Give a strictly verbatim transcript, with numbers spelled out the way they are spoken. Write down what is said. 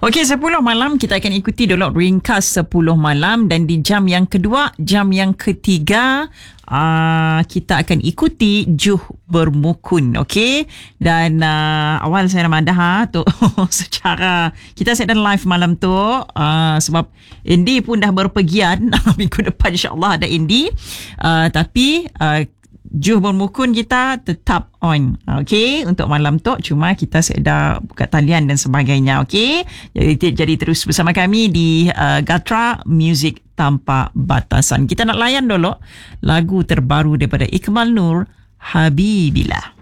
Okey, sepuluh malam kita akan ikuti dulu ringkas sepuluh malam, dan di jam yang kedua, jam yang ketiga, uh, kita akan ikuti Juh Bermukun. Okey, dan uh, awal saya nak madah ha, tu secara kita set dan live malam tu uh, sebab Andy pun dah berpergian minggu depan insya-Allah ada Andy, uh, tapi uh, Juh Bermukun kita tetap on. Okey, untuk malam tu cuma kita sedar buka talian dan sebagainya. Okey, jadi jadi terus bersama kami di uh, Gatra Music Tanpa Batasan. Kita nak layan dulu lagu terbaru daripada Ikmal Nur, Habibillah.